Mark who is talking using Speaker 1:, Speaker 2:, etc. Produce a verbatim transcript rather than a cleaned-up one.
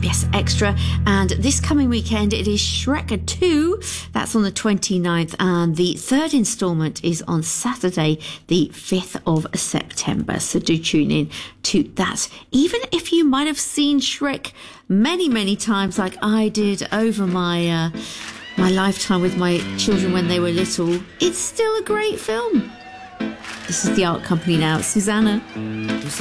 Speaker 1: Yes, Extra. And this coming weekend, it is Shrek two. That's on the twenty-ninth. And the third instalment is on Saturday, the fifth of September. So do tune in to that. Even if you might have seen Shrek many, many times, like I did over my uh, my lifetime with my children when they were little, it's still a great film. This is The Art Company now. Susanna.